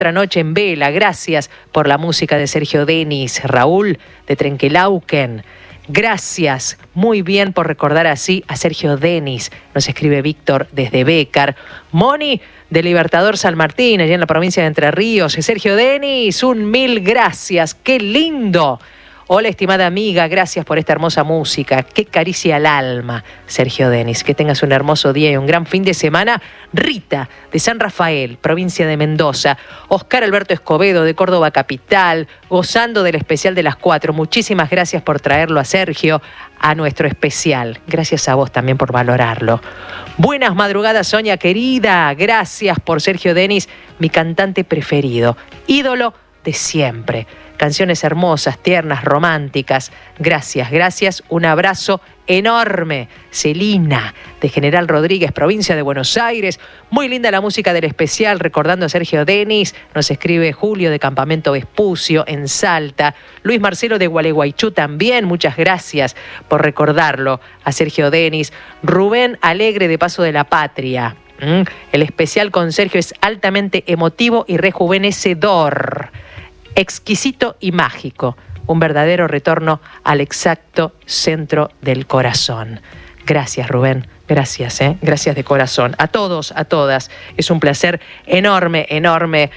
Otra noche en vela, gracias por la música de Sergio Denis. Raúl de Trenquelauquen, gracias, muy bien por recordar así a Sergio Denis, nos escribe Víctor desde Bécar. Moni de Libertador San Martín, allá en la provincia de Entre Ríos. Sergio Denis, 1000 gracias, qué lindo. Hola, estimada amiga, gracias por esta hermosa música. Qué caricia al alma, Sergio Denis. Que tengas un hermoso día y un gran fin de semana. Rita, de San Rafael, provincia de Mendoza. Oscar Alberto Escobedo, de Córdoba Capital, gozando del especial de las 4. Muchísimas gracias por traerlo a Sergio a nuestro especial. Gracias a vos también por valorarlo. Buenas madrugadas, Sonia querida. Gracias por Sergio Denis, mi cantante preferido. Ídolo de siempre. Canciones hermosas, tiernas, románticas. Gracias, gracias. Un abrazo enorme. Celina, de General Rodríguez, provincia de Buenos Aires. Muy linda la música del especial, recordando a Sergio Denis. Nos escribe Julio de Campamento Vespucio, en Salta. Luis Marcelo de Gualeguaychú también. Muchas gracias por recordarlo a Sergio Denis. Rubén Alegre, de Paso de la Patria. El especial con Sergio es altamente emotivo y rejuvenecedor. Exquisito y mágico, un verdadero retorno al exacto centro del corazón. Gracias, Rubén, gracias, gracias de corazón. A todos, a todas, es un placer enorme, enorme,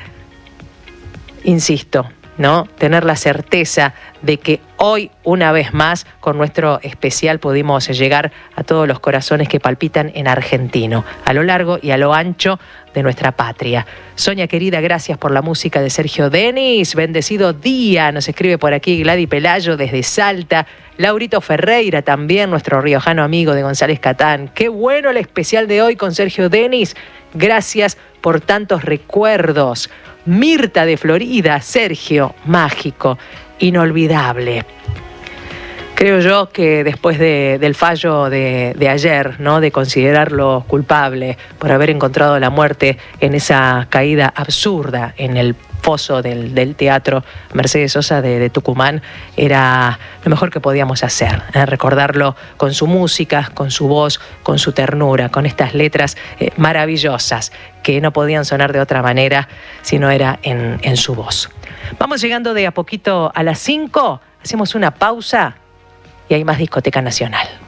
insisto, ¿no? Tener la certeza de que hoy, una vez más, con nuestro especial pudimos llegar a todos los corazones que palpitan en argentino, a lo largo y a lo ancho de nuestra patria. Sonia querida, gracias por la música de Sergio Denis. Bendecido día, nos escribe por aquí Gladys Pelayo desde Salta. Laurito Ferreira también, nuestro riojano amigo de González Catán. Qué bueno el especial de hoy con Sergio Denis. Gracias por tantos recuerdos. Mirta de Florida, Sergio, mágico, inolvidable. Creo yo que después del fallo de ayer, ¿no?, de considerarlo culpable por haber encontrado la muerte en esa caída absurda en el foso del teatro Mercedes Sosa de Tucumán, era lo mejor que podíamos hacer, recordarlo con su música, con su voz, con su ternura, con estas letras maravillosas que no podían sonar de otra manera si no era en su voz. Vamos llegando de a poquito a las 5, hacemos una pausa y hay más Discoteca Nacional.